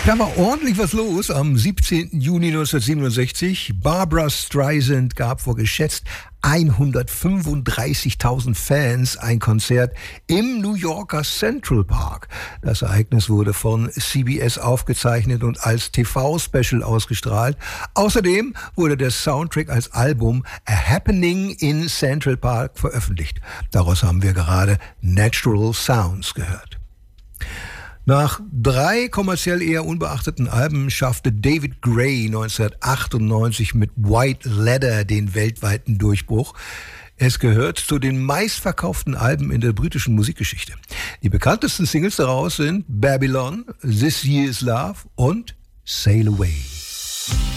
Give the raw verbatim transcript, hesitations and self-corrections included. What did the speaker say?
Da war ordentlich was los am siebzehnten Juni neunzehnhundertsiebenundsechzig. Barbra Streisand gab vor geschätzt hundertfünfunddreißigtausend Fans ein Konzert im New Yorker Central Park. Das Ereignis wurde von C B S aufgezeichnet und als T V-Special ausgestrahlt. Außerdem wurde der Soundtrack als Album A Happening in Central Park veröffentlicht. Daraus haben wir gerade Natural Sounds gehört. Nach drei kommerziell eher unbeachteten Alben schaffte David Gray neunzehnhundertachtundneunzig mit White Leather den weltweiten Durchbruch. Es gehört zu den meistverkauften Alben in der britischen Musikgeschichte. Die bekanntesten Singles daraus sind Babylon, This Year's Love und Sail Away.